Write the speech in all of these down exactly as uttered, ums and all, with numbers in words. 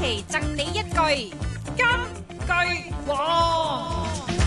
期贈你一句金句王。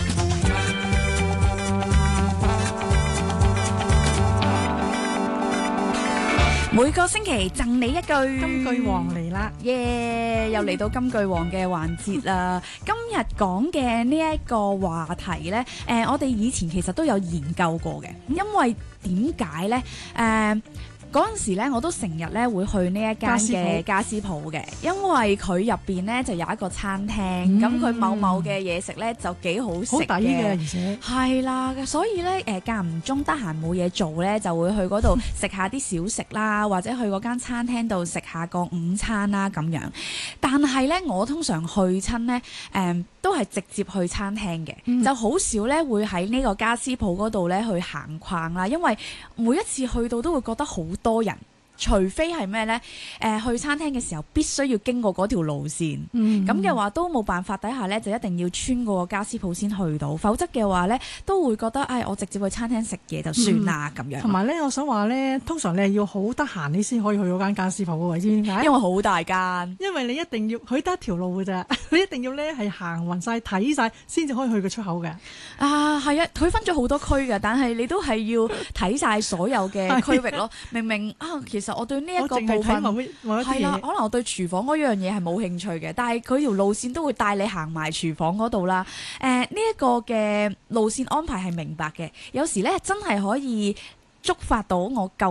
每個星期贈你一句金句王嚟啦， 耶！又嚟到金句王嘅環節啦。今日講嘅呢一個話題呢，誒、呃，我哋以前其實都有研究過嘅，因為點解呢？誒、呃。嗰陣時咧，我都成日咧會去呢一間嘅家私鋪嘅，因為佢入邊咧就有一個餐廳，咁佢、嗯、某某嘅嘢食咧就幾好食嘅， 好抵嘅，而且係啦，所以咧誒間唔中得閒冇嘢做咧，就會去嗰度食下啲小食啦，或者去嗰間餐廳度食下個午餐啦咁樣。但係咧，我通常去親咧誒都係直接去餐廳嘅，嗯、就好少咧會喺呢個家私鋪嗰度咧去行逛啦，因為每一次去到都會覺得好多人，除非係咩呢？誒、呃，去餐廳嘅時候必須要經過嗰條路線，咁嘅、嗯、話都冇辦法底下呢，就一定要穿過個家私鋪先去到，否則嘅話呢，都會覺得，唉、哎，我直接去餐廳食嘢就算啦咁、嗯、樣。 同埋呢，我想話呢，通常你係要好得閒，你先可以去嗰間家私鋪嘅，知唔知點解？因為好大間， 因為你一定要佢得一條路嘅啫，你一定要呢係行勻晒睇晒，先至可以去個出口嘅。 啊，係啊，佢分咗好多區嘅，但係你都係要睇晒所有嘅區域咯。明明啊，其實我對呢一個部分係啦，可能我對廚房嗰樣嘢係冇興趣嘅，但係佢條路線都會帶你行埋廚房嗰度啦。誒，呢一個嘅路線安排係明白嘅，有時咧真係可以觸發到我夠